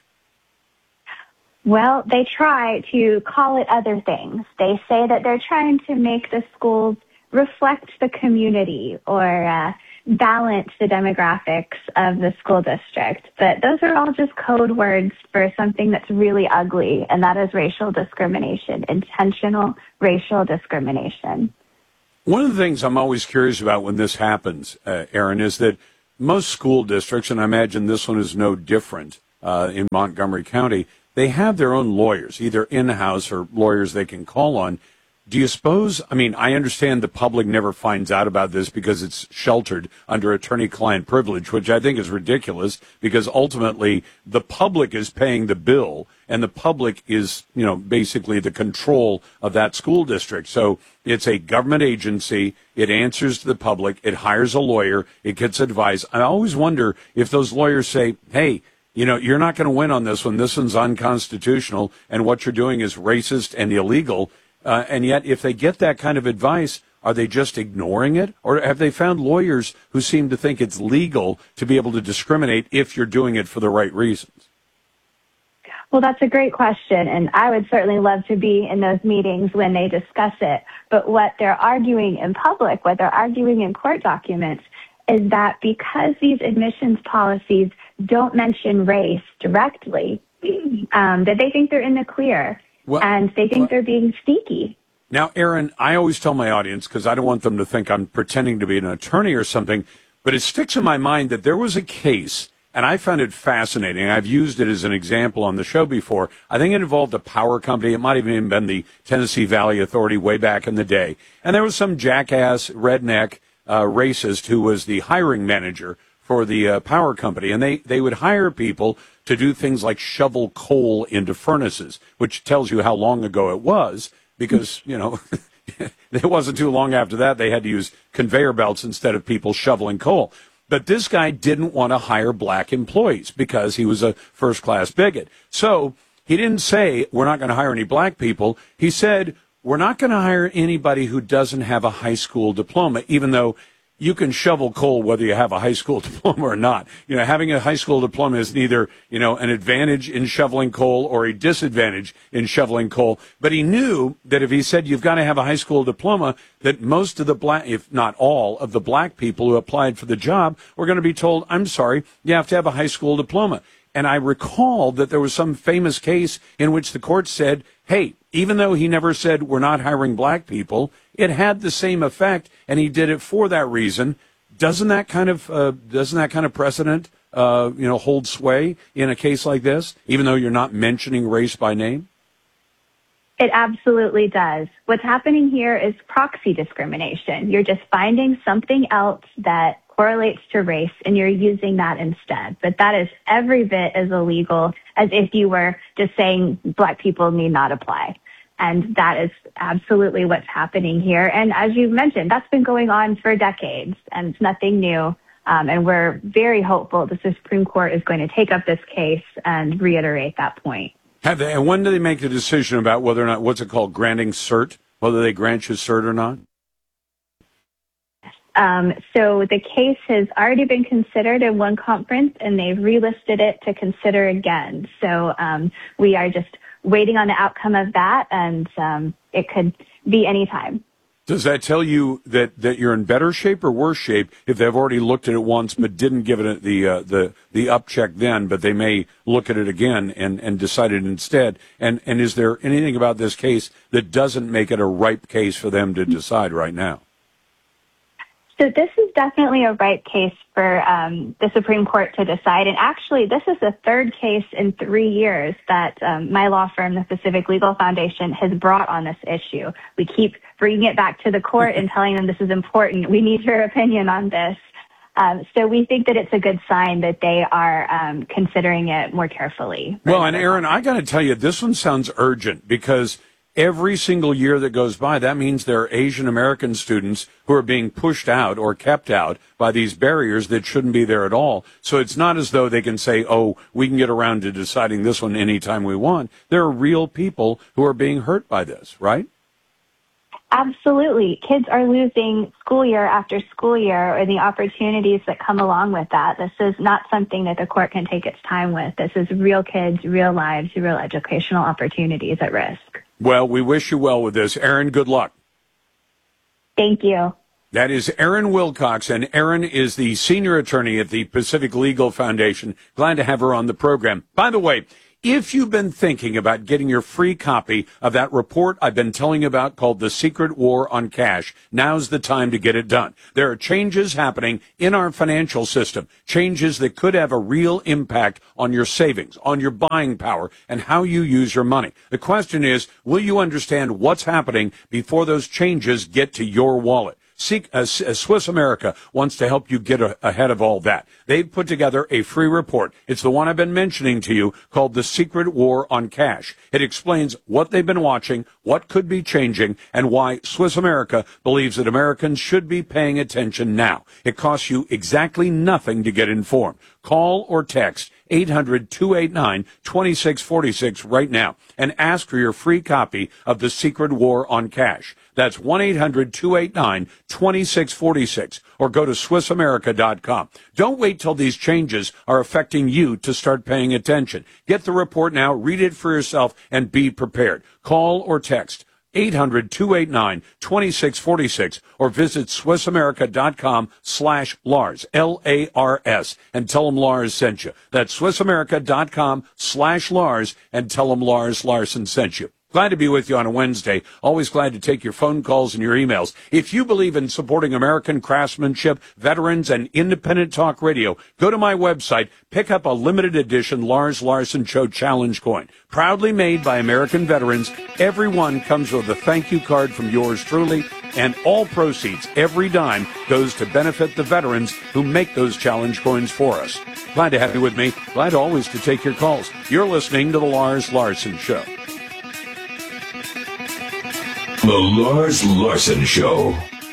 Well, they try to call it other things. They say that they're trying to make the schools reflect the community or uh, balance the demographics of the school district. But those are all just code words for something that's really ugly, and that is racial discrimination, intentional racial discrimination. One of the things I'm always curious about when this happens, uh, Aaron, is that most school districts, and I imagine this one is no different uh, in Montgomery County, they have their own lawyers, either in-house or lawyers they can call on. Do you suppose, I mean, I understand the public never finds out about this because it's sheltered under attorney-client privilege, which I think is ridiculous because ultimately the public is paying the bill and the public is, you know, basically the control of that school district. So it's a government agency. It answers to the public. It hires a lawyer. It gets advice. I always wonder if those lawyers say, hey, you know, you're not going to win on this one. This one's unconstitutional, and what you're doing is racist and illegal. Uh, and yet, if they get that kind of advice, are they just ignoring it? Or have they found lawyers who seem to think it's legal to be able to discriminate if you're doing it for the right reasons? Well, that's a great question, and I would certainly love to be in those meetings when they discuss it. But what they're arguing in public, what they're arguing in court documents, is that because these admissions policies don't mention race directly, um, that they think they're in the clear. Well, and they think well, they're being sneaky. Now, Aaron, I always tell my audience, because I don't want them to think I'm pretending to be an attorney or something, but it sticks in my mind that there was a case, and I found it fascinating. I've used it as an example on the show before. I think it involved a power company. It might have even been the Tennessee Valley Authority way back in the day. And there was some jackass, redneck, uh, racist who was the hiring manager for the uh, power company, and they, they would hire people to do things like shovel coal into furnaces, which tells you how long ago it was, because, you know, it wasn't too long after that they had to use conveyor belts instead of people shoveling coal. But this guy didn't want to hire black employees because he was a first-class bigot. So he didn't say, we're not going to hire any black people. He said, we're not going to hire anybody who doesn't have a high school diploma, even though you can shovel coal whether you have a high school diploma or not. You know, having a high school diploma is neither, you know, an advantage in shoveling coal or a disadvantage in shoveling coal. But he knew that if he said you've got to have a high school diploma, that most of the black, if not all, of the black people who applied for the job were going to be told, I'm sorry, you have to have a high school diploma. And I recall that there was some famous case in which the court said, hey, even though he never said we're not hiring black people, it had the same effect, and he did it for that reason. Doesn't that kind of uh, doesn't that kind of precedent, uh, you know, hold sway in a case like this, even though you're not mentioning race by name? It absolutely does. What's happening here is proxy discrimination. You're just finding something else that correlates to race, and you're using that instead. But that is every bit as illegal as if you were just saying black people need not apply. And that is absolutely what's happening here. And as you mentioned, that's been going on for decades, and it's nothing new. Um, and we're very hopeful the Supreme Court is going to take up this case and reiterate that point. Have they, and when do they make the decision about whether or not, what's it called, granting cert, whether they grant you cert or not? Um, so the case has already been considered in one conference, and they've relisted it to consider again. So um, we are just waiting on the outcome of that, and um, it could be any time. Does that tell you that, that you're in better shape or worse shape if they've already looked at it once but didn't give it the uh, the the up check then, but they may look at it again and, and decide it instead? And and is there anything about this case that doesn't make it a ripe case for them to decide right now? So this is definitely a ripe case for um, the Supreme Court to decide. And actually, this is the third case in three years that um, my law firm, the Pacific Legal Foundation, has brought on this issue. We keep bringing it back to the court and telling them this is important. We need your opinion on this. Um, so we think that it's a good sign that they are um, considering it more carefully. Well, and Aaron, I got to tell you, this one sounds urgent because every single year that goes by, that means there are Asian American students who are being pushed out or kept out by these barriers that shouldn't be there at all. So it's not as though they can say, oh, we can get around to deciding this one anytime we want. There are real people who are being hurt by this, right? Absolutely. Kids are losing school year after school year, or the opportunities that come along with that. This is not something that the court can take its time with. This is real kids, real lives, real educational opportunities at risk. Well, we wish you well with this. Aaron, good luck. Thank you. That is Aaron Wilcox, and Aaron is the senior attorney at the Pacific Legal Foundation. Glad to have her on the program. By the way, if you've been thinking about getting your free copy of that report I've been telling you about called The Secret War on Cash, now's the time to get it done. There are changes happening in our financial system, changes that could have a real impact on your savings, on your buying power, and how you use your money. The question is, will you understand what's happening before those changes get to your wallet? Seek, uh, Swiss America wants to help you get a, ahead of all that. They've put together a free report. It's the one I've been mentioning to you called The Secret War on Cash. It explains what they've been watching, what could be changing, and why Swiss America believes that Americans should be paying attention now. It costs you exactly nothing to get informed. Call or text eight hundred, two eight nine, two six four six right now and ask for your free copy of The Secret War on Cash. That's one eight hundred, two eight nine, two six four six or go to Swiss America dot com. Don't wait till these changes are affecting you to start paying attention. Get the report now, read it for yourself, and be prepared. Call or text eight hundred, two eight nine, two six four six or visit Swiss America dot com slash Lars, L A R S, and tell them Lars sent you. That's Swiss America dot com slash Lars and tell them Lars Larson sent you. Glad to be with you on a Wednesday. Always glad to take your phone calls and your emails. If you believe in supporting American craftsmanship, veterans, and independent talk radio, go to my website, pick up a limited edition Lars Larson Show Challenge coin. Proudly made by American veterans, every one comes with a thank you card from yours truly, and all proceeds, every dime, goes to benefit the veterans who make those challenge coins for us. Glad to have you with me. Glad always to take your calls. You're listening to the Lars Larson Show. The Lars Larson Show.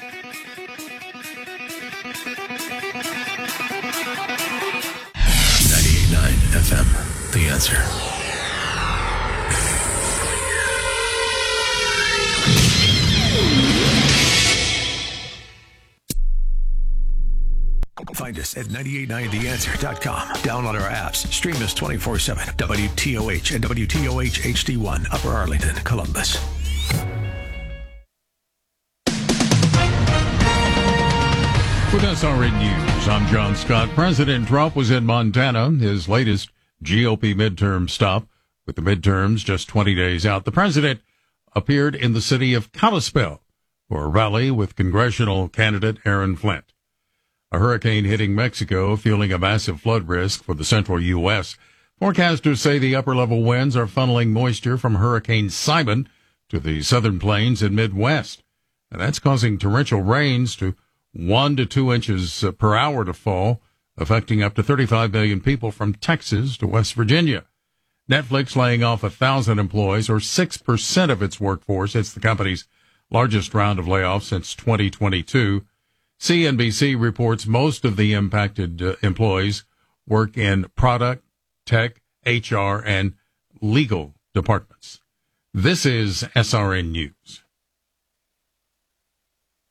ninety-eight point nine F M, The Answer. Find us at nine eight nine the answer dot com. Download our apps. Stream us twenty-four seven. W T O H and W T O H H D one, Upper Arlington, Columbus. With S R N News, I'm John Scott. President Trump was in Montana, his latest G O P midterm stop. With the midterms just twenty days out, the president appeared in the city of Kalispell for a rally with congressional candidate Aaron Flint. A hurricane hitting Mexico, fueling a massive flood risk for the central U S. Forecasters say the upper-level winds are funneling moisture from Hurricane Simon to the southern plains and Midwest, and that's causing torrential rains to one to two inches per hour to fall, affecting up to thirty-five million people from Texas to West Virginia. Netflix laying off a thousand employees, or six percent of its workforce. It's the company's largest round of layoffs since twenty twenty-two. C N B C reports most of the impacted uh, employees work in product, tech, H R, and legal departments. This is S R N News.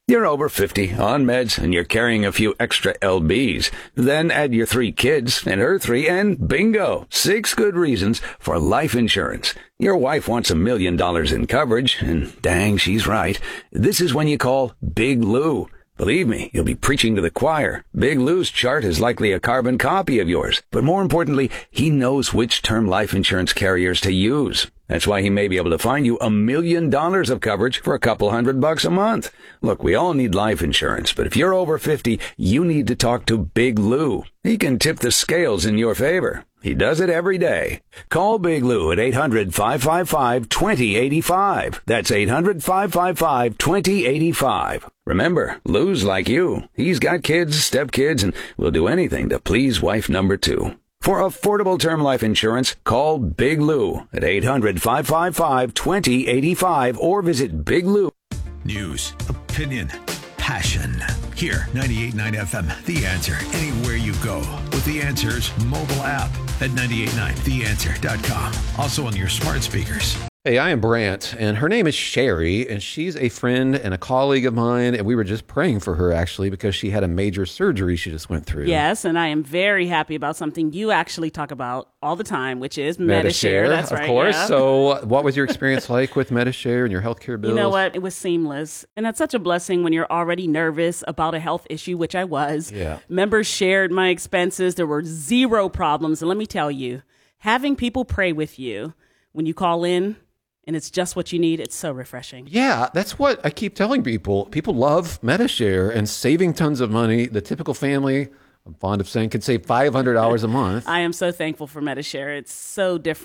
You're over fifty, on meds, and you're carrying a few extra L Bs. Then add your three kids and her three, and bingo! Six good reasons for life insurance. Your wife wants a million dollars in coverage, and dang, she's right. This is when you call Big Lou. Believe me, you'll be preaching to the choir. Big Lou's chart is likely a carbon copy of yours. But more importantly, he knows which term life insurance carriers to use. That's why he may be able to find you a million dollars of coverage for a couple hundred bucks a month. Look, we all need life insurance, but if you're over fifty, you need to talk to Big Lou. He can tip the scales in your favor. He does it every day. Call Big Lou at eight hundred, five five five, two zero eight five. That's eight hundred, five five five, two zero eight five. Remember, Lou's like you. He's got kids, stepkids, and will do anything to please wife number two. For affordable term life insurance, call Big Lou at eight hundred, five five five, two zero eight five or visit Big Lou. News, opinion, passion. Here, ninety-eight point nine F M, The Answer. Anywhere you go with The Answer's mobile app at nine eight nine the answer dot com. Also on your smart speakers. Hey, I am Brant, and her name is Sherry, and she's a friend and a colleague of mine, and we were just praying for her, actually, because she had a major surgery she just went through. Yes, and I am very happy about something you actually talk about all the time, which is Medi-Share. Medi-Share. That's of right, course. yeah. So what was your experience like with Medi-Share and your healthcare bills? You know what? It was seamless. And that's such a blessing when you're already nervous about a health issue, which I was. Yeah. Members shared my expenses. There were zero problems. And let me tell you, having people pray with you when you call in, and it's just what you need, it's so refreshing. Yeah, that's what I keep telling people. People love Medi-Share and saving tons of money. The typical family, I'm fond of saying, could save five hundred dollars a month. I am so thankful for Medi-Share. It's so different.